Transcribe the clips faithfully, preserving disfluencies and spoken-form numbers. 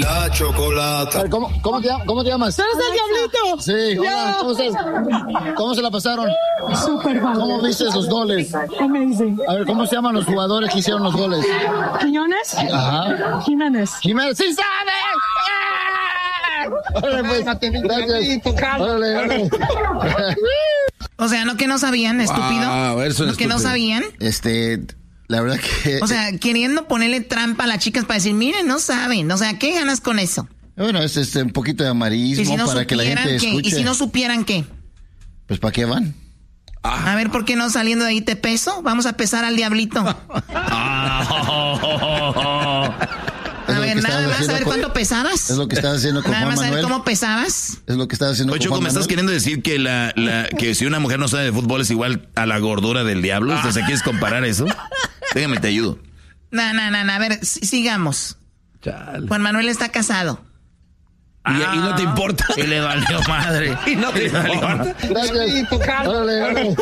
La chocolata. ¿Cómo, cómo, te, ¿Cómo te llamas? ¿Eres el Diablito? Sí, hola, ¿cómo estás? ¿Cómo se la pasaron? Súper mal. ¿Cómo viste esos goles? Amazing. A ver, ¿cómo se llaman los jugadores que hicieron los goles? ¿Quiñones? Ajá. Jiménez. Jiménez, ¡sí sabe! Órale, pues, gracias. Órale, órale. O sea, ¿no que no sabían, estúpido? Wow, eso ¿No que no sabían? Este, la verdad que... O sea, queriendo ponerle trampa a las chicas para decir, miren, no saben. O sea, ¿qué ganas con eso? Bueno, es este, un poquito de amarillismo si no para que la gente ¿qué? escuche. ¿Y si no supieran qué? Pues, ¿para qué van? A ver, ¿por qué no saliendo de ahí te peso? Vamos a pesar al Diablito. A ver, nada más, a ver con, cuánto pesabas. Es lo que estás haciendo con Nada Juan más Manuel. a ver cómo pesabas. Es lo que estás haciendo Oye, con Choco, Juan ¿me Manuel? estás queriendo decir que la, la que si una mujer no sabe de fútbol es igual a la gordura del diablo? ¿Te quieres comparar eso? Déjame, te ayudo. No, no, no, no, a ver, sigamos. Chale. Juan Manuel está casado. ¿Y, ah, ¿Y no te importa? Y le valió madre. ¿Y no te importa? Gracias. Órale, órale.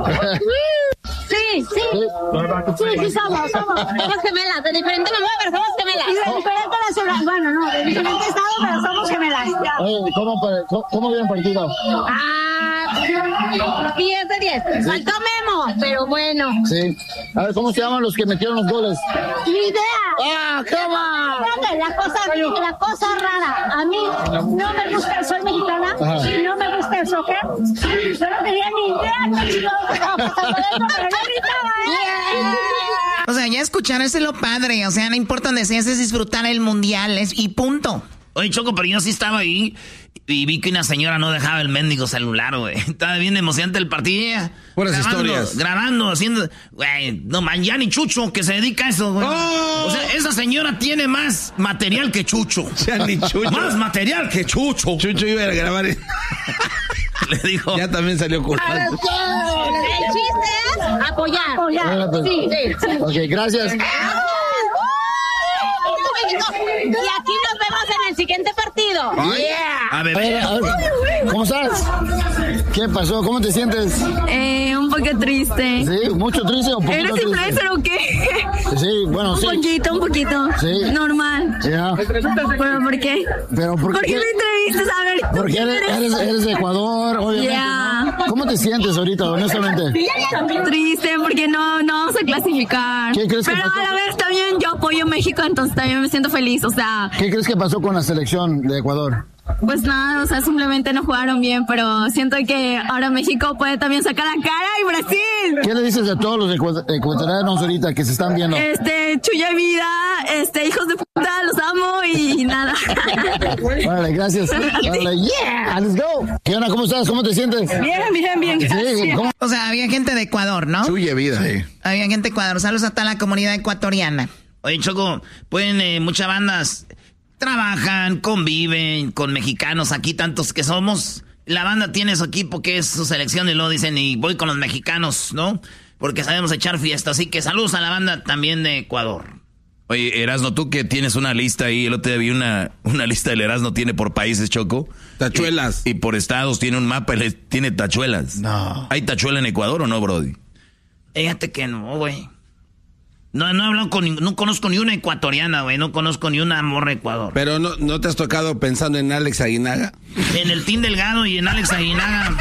Sí, sí. Sí, sí somos, somos. Somos gemelas, de diferente mamá, pero somos gemelas. Y de diferente nacionalidad. Bueno, no, de diferente estado, pero somos gemelas. Oye, ¿cómo, cómo, cómo vieron partido? Ah, diez de diez. Faltó Memo, pero bueno. Sí. A ver, ¿cómo se llaman los que metieron los goles? Ni idea. ¡Ah, cómo! La cosa, la cosa rara. A mí no me gusta, soy mexicana, Ajá. no me gusta el soccer. Yo no tenía ni idea qué chingados estaba pasando dentro, pero no gritaba, ¿eh? O sea, ya escuchar ese es lo padre. O sea, no importa donde seas, es disfrutar el mundial es, y punto. Oye, Choco, pero yo sí estaba ahí y vi que una señora no dejaba el mendigo celular, güey. Estaba bien emocionante el partido. Buenas grabando, historias. Grabando, haciendo... Güey, no, man, ya ni Chucho, que se dedica a eso, güey. Oh. O sea, esa señora tiene más material que Chucho. Ya ni Chucho. Más material que Chucho. Chucho iba a grabar... Le dijo... Ya también salió culpable. El chiste es apoyar. apoyar. Pues, sí, sí, sí. Ok, gracias. Y aquí nos vemos en el siguiente partido. Yeah. A ver, a ver, a ver, ¿cómo estás? ¿Qué pasó? ¿Cómo te sientes? Eh, un poco triste. ¿Sí? ¿Mucho triste o poquito ¿Eres triste? influencer o qué? Sí, bueno, un sí. Un poquito, un poquito. Sí. Normal. Ya. ¿Pero por qué? ¿Pero por, ¿Por qué me entrevistas? A ver, porque eres, eres, eres de Ecuador, obviamente. Yeah. ¿No? ¿Cómo te sientes ahorita, honestamente? Triste, porque no, no vamos a clasificar. ¿Qué crees que Pero pasó? a la vez también yo apoyo a México, entonces también me siento feliz, o sea... ¿Qué crees que pasó con la selección de Ecuador? Pues nada, o sea, simplemente no jugaron bien, pero siento que ahora México puede también sacar la cara y Brasil. ¿Qué le dices a todos los ecu- ecuatorianos ahorita que se están viendo? Este, chulla vida, este, hijos de puta, los amo y nada. Vale, gracias. Vale, yeah, let's go. ¿Qué onda? ¿Cómo estás? ¿Cómo te sientes? Bien, bien, bien. Sí, ¿cómo? o sea, había gente de Ecuador, ¿no? Suya vida. Sí. Había gente de Ecuador. Saludos a toda la comunidad ecuatoriana. Oye, Choco, pueden, eh, muchas bandas trabajan, conviven con mexicanos, aquí tantos que somos. La banda tiene su equipo que es su selección y luego dicen, y voy con los mexicanos, ¿no? Porque sabemos echar fiesta. Así que saludos a la banda también de Ecuador. Oye, Erasno, tú que tienes una lista ahí, el otro día vi una, una lista del Erasno, tiene por países, Choco. Tachuelas. Y, y por estados, tiene un mapa, y tiene tachuelas. No. ¿Hay tachuela en Ecuador o no, Brody? Fíjate que no, güey. No, no he hablado con, no conozco ni una ecuatoriana, güey. No conozco ni una morra de Ecuador. Pero no, ¿no te has tocado pensando en Alex Aguinaga? En el Team Delgado y en Alex Aguinaga.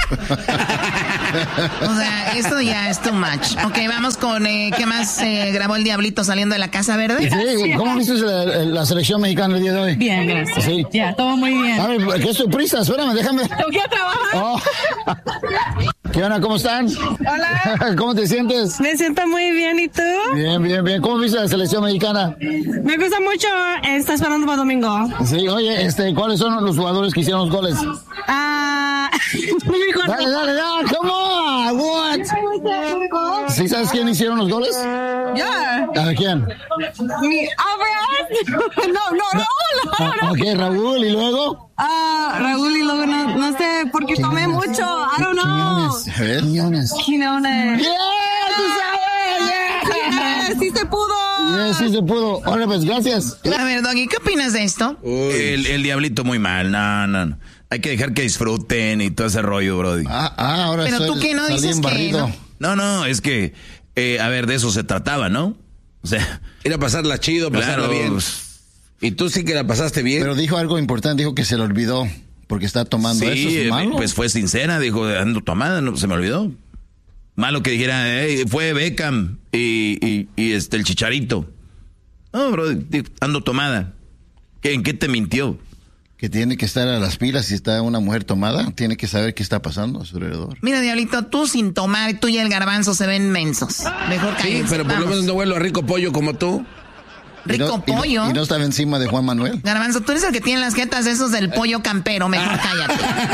O sea, esto ya es too much. Ok, vamos con, eh, ¿qué más eh, grabó el Diablito saliendo de la Casa Verde? Sí, ¿cómo viste la, la selección mexicana el día de hoy? Bien, gracias. Sí. Ya, todo muy bien. A ver, qué sorpresa, espérame, déjame. Tengo que ir a trabajar. Oh. ¿Qué onda? ¿Cómo están? Hola. ¿Cómo te sientes? Me siento muy bien, ¿y tú? Bien, bien, bien. ¿Cómo viste la selección mexicana? Me gusta mucho, está esperando para domingo. Sí, oye, este, ¿cuáles son los jugadores que hicieron los goles? Ah, mejor. Dale, dale, dale, come on, what? ¿Sí sabes quién hicieron los goles? Ya. A ver, ¿quién? Mi Abraham. No, no, Raúl. Ah, ok, Raúl, ¿y luego? Ah, Raúl y luego no, no sé, porque tomé mucho. I don't know. Quiñones. A ver. Quiñones. Quiñones. ¡Yeah! ¡Tú sabes! ¡Yeah! Sí se pudo. Yeah, sí se pudo. Ahora pues, gracias. A ver, Doggy, ¿qué opinas de esto? El, el Diablito muy mal, no, no, no. Hay que dejar que disfruten y todo ese rollo, Brody. Ah, ah ahora Pero soy, tú qué no salí dices en que barrido. no. No, no, es que, eh, a ver, de eso se trataba, ¿no? O sea, Ir a pasarla chido, pasarla claro, bien. pues, Y tú sí que la pasaste bien. Pero dijo algo importante, dijo que se le olvidó porque está tomando. Sí, eso. ¿Es malo? pues fue sincera, dijo, ando tomada, no, se me olvidó. Malo que dijera, hey, fue Beckham y, y, y este, el Chicharito. No, bro, ando tomada. ¿Qué, ¿En qué te mintió? Que tiene que estar a las pilas si está una mujer tomada, tiene que saber qué está pasando a su alrededor. Mira, Diablito, tú sin tomar, tú y el Garbanzo se ven mensos. Mejor Sí, cállense, pero por vamos. lo menos no vuelo a rico pollo como tú. Rico y no, pollo. Y no, y no estaba encima de Juan Manuel. Garbanzo, tú eres el que tiene las jetas esos del pollo campero. Mejor cállate.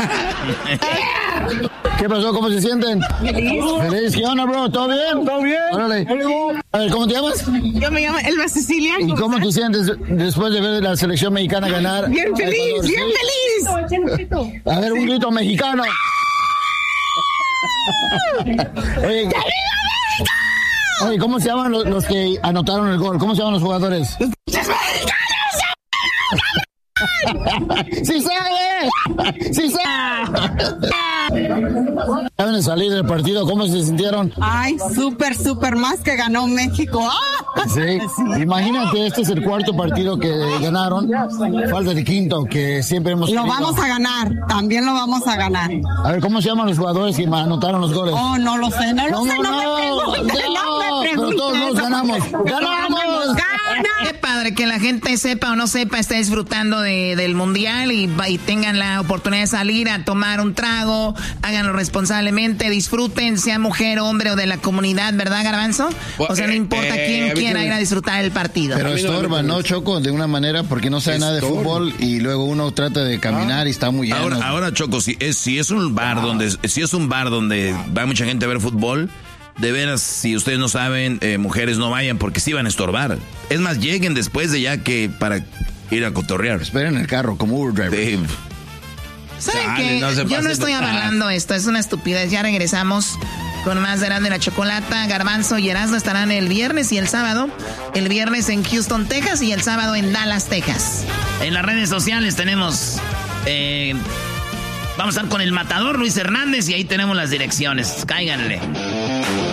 ¿Qué pasó? ¿Cómo se sienten? Feliz. ¿Feliz? ¿Qué onda, bro? ¿Todo bien? ¿Todo bien? Órale. A ver, ¿cómo te llamas? Yo me llamo Elba Cecilia. ¿Y cómo te sientes después de ver la selección mexicana ganar? Bien feliz, Ecuador, bien ¿sí? feliz. A ver, un grito mexicano. Oye, oye, ¿cómo se llaman los, los que anotaron el gol? ¿Cómo se llaman los jugadores? ¡Sí sabe! ¡Sí sabe! Saben de salir del partido, ¿cómo se sintieron? Ay, súper, súper más que ganó México. ¡Ah! Sí. Imagínate, este es el cuarto partido que ganaron. Falta el quinto, que siempre hemos Lo tenido. vamos a ganar, también lo vamos a ganar. A ver, ¿cómo se llaman los jugadores que anotaron los goles? Oh, no lo sé, no lo ¿Cómo sé, no, no? me preguntes, no, No, me pero preguntes. todos nos ganamos. ¡Ganamos! ¡Gana! Qué padre que la gente sepa o no sepa, esté disfrutando de, del mundial y, y tengan la oportunidad de salir a tomar un trago, háganlo responsablemente, disfruten, sea mujer, hombre o de la comunidad, ¿verdad, Garbanzo? O sea, no importa Eh, quién a mí quiera que- ir a disfrutar del partido. Pero A mí no me estorba, ¿no, parece. Choco? De una manera, porque no sabe nada de Estorba. fútbol y luego uno trata de caminar y está muy lleno. Ahora, ahora Choco, si es, si es un bar donde, si es un bar donde va mucha gente a ver fútbol, de veras, si ustedes no saben, eh, mujeres no vayan porque sí van a estorbar. Es más, lleguen después de ya que para ir a cotorrear. Esperen en el carro, como Uber driver. Sí. ¿Saben Chale, qué? no se Yo no pasen estoy de- avalando esto, es una estupidez. Ya regresamos con más de Erasmo y la Chocolata. Garbanzo y Erasmo estarán el viernes y el sábado. El viernes en Houston, Texas y el sábado en Dallas, Texas. En las redes sociales tenemos... eh, vamos a estar con el matador Luis Hernández y ahí tenemos las direcciones. Cáiganle.